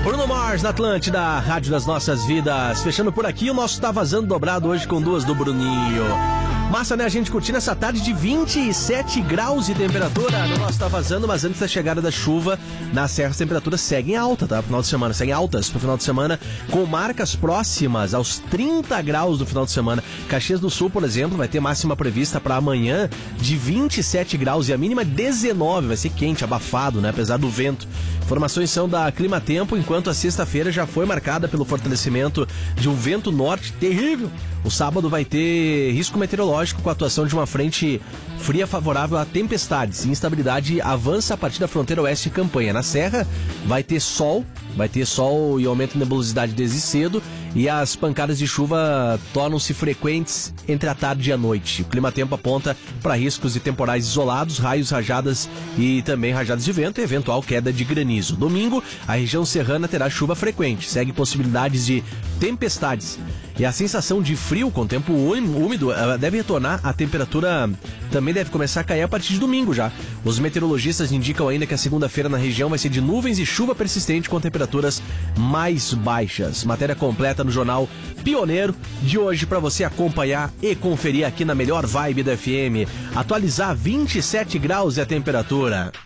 Bruno Mars na Atlântida, Rádio das Nossas Vidas. Fechando por aqui, o nosso Tá Vazando dobrado hoje com duas do Bruninho. Massa, né? A gente curtindo essa tarde de 27 graus de temperatura no nosso Tá Vazando, mas antes da chegada da chuva, na Serra as temperaturas seguem alta, tá? Pro final de semana, seguem altas pro final de semana, com marcas próximas aos 30 graus do final de semana. Caxias do Sul, por exemplo, vai ter máxima prevista para amanhã de 27 graus e a mínima 19, vai ser quente, abafado, né? Apesar do vento. Informações são da Clima Tempo, enquanto a sexta-feira já foi marcada pelo fortalecimento de um vento norte terrível. O sábado vai ter risco meteorológico com a atuação de uma frente fria favorável a tempestades. Instabilidade avança a partir da fronteira oeste de Campanha. Na Serra vai ter sol e aumento de nebulosidade desde cedo, e as pancadas de chuva tornam-se frequentes entre a tarde e a noite. O Clima Tempo aponta para riscos de temporais isolados, raios, rajadas e também rajadas de vento e eventual queda de granizo. Domingo, a região serrana terá chuva frequente, segue possibilidades de tempestades. E a sensação de frio com tempo úmido deve retornar. A temperatura também deve começar a cair a partir de domingo já. Os meteorologistas indicam ainda que a segunda-feira na região vai ser de nuvens e chuva persistente com temperaturas mais baixas. Matéria completa no jornal Pioneiro de hoje para você acompanhar e conferir aqui na melhor vibe da FM. Atualizar 27 graus é a temperatura.